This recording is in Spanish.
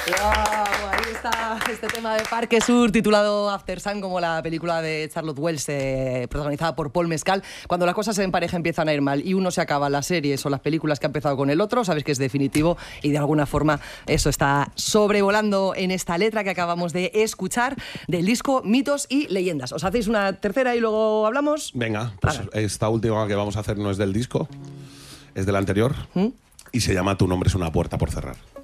Wow, ahí está este tema de Parque Sur titulado After Sun, como la película de Charlotte Wells protagonizada por Paul Mescal. Cuando las cosas en pareja empiezan a ir mal y uno se acaba las series o las películas que ha empezado con el otro, sabes que es definitivo y de alguna forma eso está sobrevolando en esta letra que acabamos de escuchar del disco Mitos y Leyendas. ¿Os hacéis una tercera y luego hablamos? Venga, pues esta última que vamos a hacer no es del disco, es del anterior y se llama Tu nombre es una puerta por cerrar.